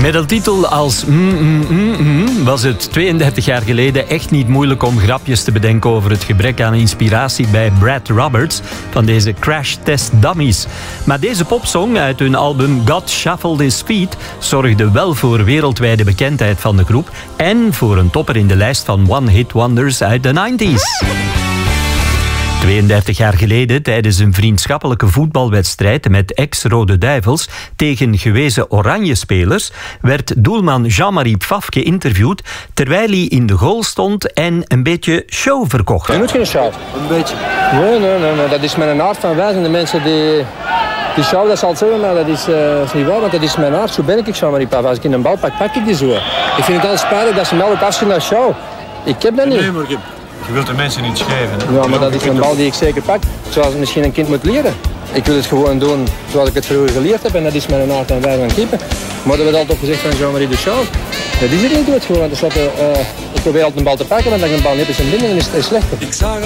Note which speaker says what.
Speaker 1: Met een titel als was het 32 jaar geleden echt niet moeilijk om grapjes te bedenken over het gebrek aan inspiratie bij Brad Roberts van deze Crash Test Dummies. Maar deze popsong uit hun album God Shuffled His Feet zorgde wel voor wereldwijde bekendheid van de groep en voor een topper in de lijst van one-hit wonders uit de 90s. 32 jaar geleden, tijdens een vriendschappelijke voetbalwedstrijd met ex-Rode Duivels tegen gewezen Oranje-spelers, werd doelman Jean-Marie Pfaff geïnterviewd terwijl hij in de goal stond en een beetje show verkocht.
Speaker 2: Je moet geen show.
Speaker 3: Een beetje.
Speaker 2: Nee. Dat is mijn aard van wijze. De mensen die show, dat zal het zeggen, maar dat is niet waar, want dat is mijn aard. Zo ben ik Jean-Marie Pfaff. Als ik in een bal pak, pak ik die zo. Ik vind het altijd spijtig dat ze me altijd afschieten naar show. Ik heb dat niet.
Speaker 3: Nee, maar je wilt de mensen niet schrijven.
Speaker 2: Ja, maar dat is een bal die ik zeker pak, zoals misschien een kind moet leren. Ik wil het gewoon doen zoals ik het vroeger geleerd heb en dat is mijn aard en wijze van keeper. Maar dat wordt altijd gezegd van Jean-Marie de Show. Dat is het niet, doe het gewoon. Ik probeer altijd een bal te pakken, maar als ik een bal niet heb in zijn binnen, dan is het slechter.